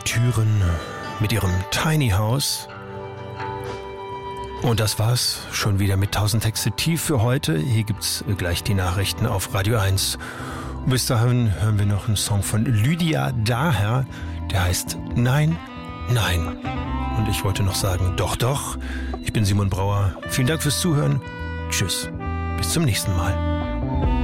Türen mit ihrem Tiny House. Und das war's schon wieder mit 1000 Texte tief für heute. Hier gibt's gleich die Nachrichten auf Radio 1. Und bis dahin hören wir noch einen Song von Lydia Daher, der heißt Nein, Nein. Und ich wollte noch sagen, doch, doch. Ich bin Simon Brauer. Vielen Dank fürs Zuhören. Tschüss. Bis zum nächsten Mal.